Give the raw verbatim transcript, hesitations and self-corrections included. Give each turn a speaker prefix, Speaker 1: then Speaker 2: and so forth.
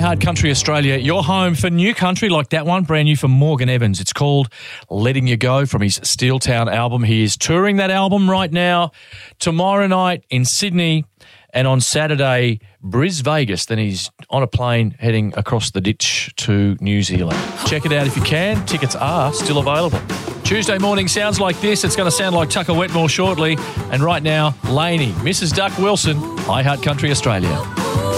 Speaker 1: Heart Country Australia, your home for new country like that one, brand new for Morgan Evans. It's called Letting You Go from his Steeltown album. He is touring that album right now. Tomorrow night in Sydney and on Saturday, Bris Vegas. Then he's on a plane heading across the ditch to New Zealand. Check it out if you can. Tickets are still available. Tuesday morning sounds like this. It's going to sound like Tucker Wetmore shortly. And right now, Laney, Missus Duck Wilson, I Heart Country Australia.